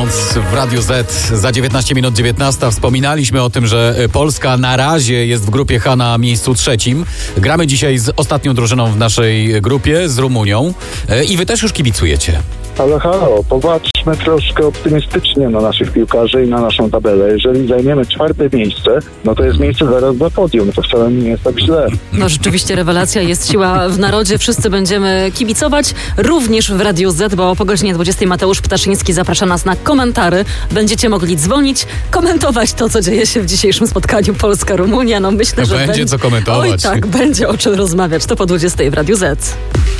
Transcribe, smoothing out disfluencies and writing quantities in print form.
Dance w Radiu Z za 19 minut 19. Wspominaliśmy o tym, że Polska na razie jest w grupie H na miejscu 3. Gramy dzisiaj z ostatnią drużyną w naszej grupie, z Rumunią. I wy też już kibicujecie. Halo, popatrzmy troszkę optymistycznie na naszych piłkarzy i na naszą tabelę. Jeżeli zajmiemy 4. miejsce, no to jest miejsce zaraz za podium. To wcale nie jest tak źle. No rzeczywiście rewelacja, jest siła w narodzie. Wszyscy będziemy kibicować, również w Radiu Z, bo po godzinie 20 Mateusz Ptaszyński zaprasza nas na komentary. Będziecie mogli dzwonić, komentować to, co dzieje się w dzisiejszym spotkaniu Polska-Rumunia. No myślę, że będzie co komentować. Oj tak, będzie o czym rozmawiać. To po 20 w Radiu Z.